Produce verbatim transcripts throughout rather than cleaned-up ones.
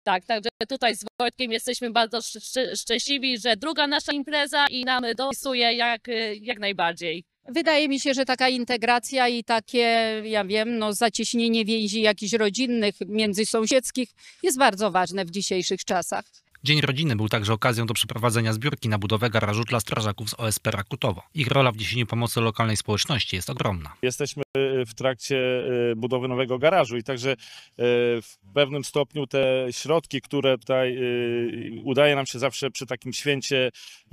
tak, także tutaj z Wojtkiem jesteśmy bardzo szcz szczęśliwi, że druga nasza impreza i nam dopisuje jak, jak najbardziej. Wydaje mi się, że taka integracja i takie, ja wiem, no, zacieśnienie więzi jakichś rodzinnych, międzysąsiedzkich jest bardzo ważne w dzisiejszych czasach. Dzień Rodziny był także okazją do przeprowadzenia zbiórki na budowę garażu dla strażaków z O S P Rakutowo. Ich rola w niesieniu pomocy lokalnej społeczności jest ogromna. Jesteśmy w trakcie budowy nowego garażu i także w pewnym stopniu te środki, które tutaj udaje nam się zawsze przy takim święcie,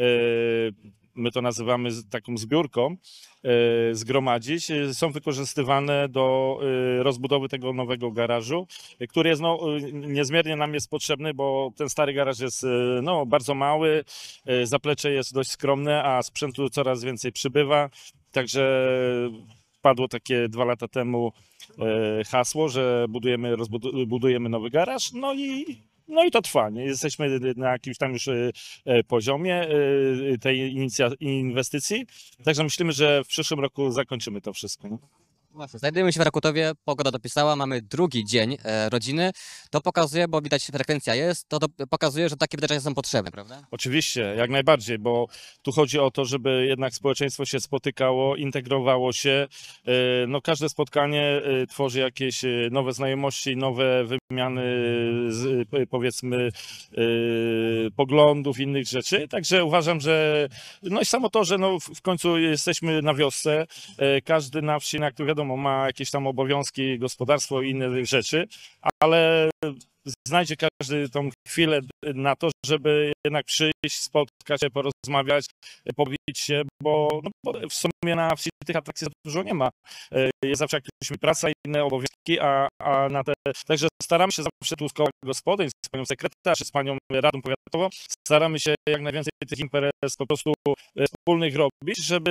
my to nazywamy taką zbiórką, zgromadzić, są wykorzystywane do rozbudowy tego nowego garażu, który jest no, niezmiernie nam jest potrzebny, bo ten stary garaż jest no, bardzo mały, zaplecze jest dość skromne, a sprzętu coraz więcej przybywa, także padło takie dwa lata temu hasło, że budujemy, rozbudujemy nowy garaż, no i No i to trwa. Nie? Jesteśmy na jakimś tam już poziomie tej inwestycji, także myślimy, że w przyszłym roku zakończymy to wszystko. Nie? Właśnie, znajdujemy się w Rakutowie, pogoda dopisała, mamy drugi dzień e, rodziny. To pokazuje, bo widać frekwencja jest, to, to pokazuje, że takie wydarzenia są potrzebne, prawda? Oczywiście, jak najbardziej, bo tu chodzi o to, żeby jednak społeczeństwo się spotykało, integrowało się. E, no, każde spotkanie e, tworzy jakieś nowe znajomości, nowe wymiany z, powiedzmy e, poglądów, innych rzeczy. Także uważam, że no i samo to, że no, w końcu jesteśmy na wiosce, e, każdy na wsi, jak to wiadomo, ma jakieś tam obowiązki, gospodarstwo i inne rzeczy, ale znajdzie każdy tą chwilę na to, żeby jednak przyjść, spotkać się, porozmawiać, pobić się, bo, no, bo w sumie na wsi tych atrakcji za dużo nie ma. Jest zawsze jakaś praca i inne obowiązki, a, a na te... Także staramy się zawsze tu z koła gospodyń, z panią sekretarz, z panią radą powiatową, staramy się jak najwięcej tych imprez po prostu wspólnych robić, żeby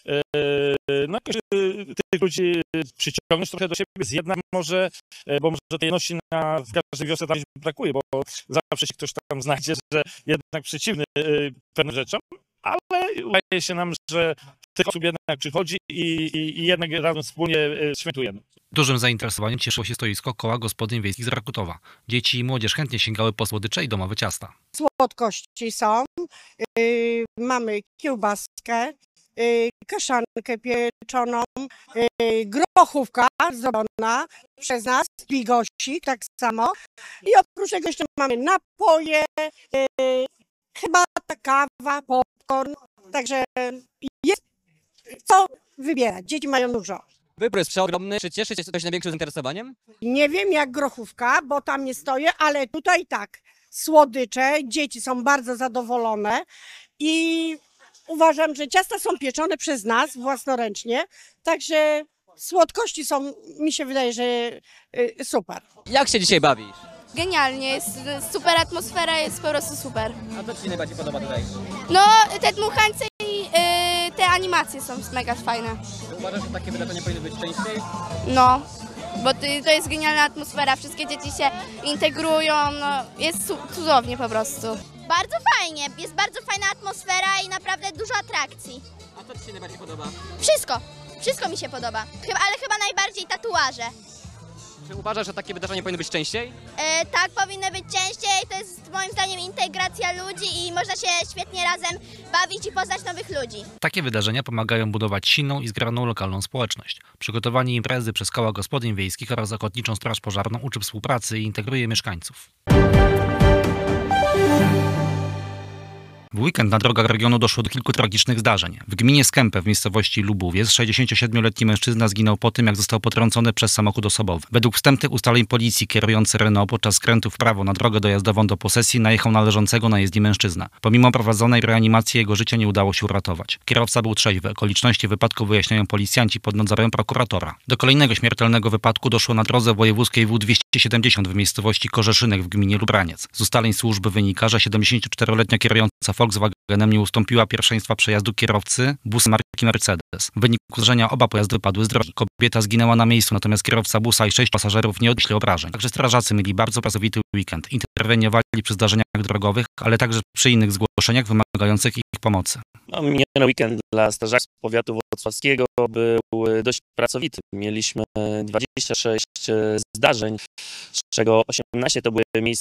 no, jakoś tych ludzi przyciągnąć trochę do siebie, zjednać może, bo może tej jedności na, w każdej wiosce tam brakuje, bo zawsze się ktoś tam znajdzie, że jednak przeciwny pewnym rzeczom, ale wydaje się nam, że tych osób jednak przychodzi i, i, i jednak razem wspólnie świętujemy. Dużym zainteresowaniem cieszyło się stoisko koła gospodyń wiejskich z Rakutowa. Dzieci i młodzież chętnie sięgały po słodycze i domowe ciasta. Słodkości są, yy, mamy kiełbaskę, yy, kaszankę pieczoną, yy, grochówka zrobiona przez nas, bigosik tak samo i oprócz tego jeszcze mamy napoje, yy, herbata, kawa, popcorn, także jest co wybierać, dzieci mają dużo. Wybór jest przeogromny. Czy cieszycie się coś największym zainteresowaniem? Nie wiem jak grochówka, bo tam nie stoję, ale tutaj tak, słodycze, dzieci są bardzo zadowolone i uważam, że ciasta są pieczone przez nas własnoręcznie, także słodkości są, mi się wydaje, że y, super. Jak się dzisiaj bawisz? Genialnie, jest super atmosfera, jest po prostu super. A co ci się najbardziej podoba tutaj? No, te dmuchańce i y, te animacje są mega fajne. Uważasz, że takie wydarzenia powinny być częściej? No, bo to jest genialna atmosfera, wszystkie dzieci się integrują, no, jest cudownie po prostu. Bardzo fajnie, jest bardzo fajna atmosfera i naprawdę dużo atrakcji. A co ci się najbardziej podoba? Wszystko, wszystko mi się podoba, chyba, ale chyba najbardziej tatuaże. Czy uważasz, że takie wydarzenia powinny być częściej? E, tak, powinny być częściej, to jest moim zdaniem integracja ludzi i można się świetnie razem bawić i poznać nowych ludzi. Takie wydarzenia pomagają budować silną i zgraną lokalną społeczność. Przygotowanie imprezy przez koła gospodyń wiejskich oraz Ochotniczą Straż Pożarną uczy współpracy i integruje mieszkańców. W weekend na drogach regionu doszło do kilku tragicznych zdarzeń. W gminie Skępę w miejscowości Lubówiec sześćdziesięciosiedmioletni mężczyzna zginął po tym, jak został potrącony przez samochód osobowy. Według wstępnych ustaleń policji kierujący Renault podczas skrętu w prawo na drogę dojazdową do posesji najechał na leżącego na jezdni mężczyznę. Pomimo prowadzonej reanimacji jego życia nie udało się uratować. Kierowca był trzeźwy. Okoliczności wypadku wyjaśniają policjanci pod nadzorem prokuratora. Do kolejnego śmiertelnego wypadku doszło na drodze wojewódzkiej W dwieście siedemdziesiąt w miejscowości Korzeszynek w gminie Lubraniec. Z ustaleń służby wynika, że siedemdziesięcioczteroletnia kierująca Volkswagenem nie ustąpiła pierwszeństwa przejazdu kierowcy busa marki Mercedes. W wyniku zdarzenia oba pojazdy wypadły z drogi. Kobieta zginęła na miejscu, natomiast kierowca busa i sześć pasażerów nie odnieśli obrażeń. Także strażacy mieli bardzo pracowity weekend. Interweniowali przy zdarzeniach drogowych, ale także przy innych zgłoszeniach wymagających ich pomocy. No, miniony weekend dla strażaków powiatu włocławskiego był dość pracowity. Mieliśmy dwadzieścia sześć zdarzeń, z czego osiemnaście to były miejsca